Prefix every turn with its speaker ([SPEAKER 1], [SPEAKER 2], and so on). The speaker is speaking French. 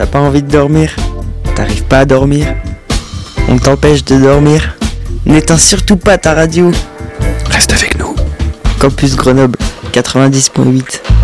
[SPEAKER 1] T'as pas envie de dormir? T'arrives pas à dormir? On t'empêche de dormir? N'éteins surtout pas ta radio.
[SPEAKER 2] Reste avec nous.
[SPEAKER 1] Campus Grenoble 90.8.